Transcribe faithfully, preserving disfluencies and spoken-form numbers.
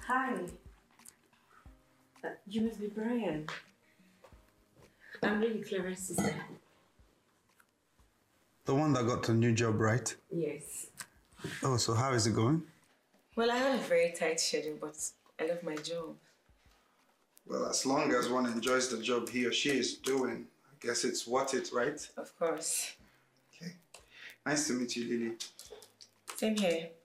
Hi. Uh, you must be Brian. I'm really clever, sister. The one that got a new job, right? Yes. Oh, so how is it going? Well, I have a very tight schedule, but I love my job. Well, as long as one enjoys the job he or she is doing, I guess it's worth it, right? Of course. Okay. Nice to meet you, Lily. Same here.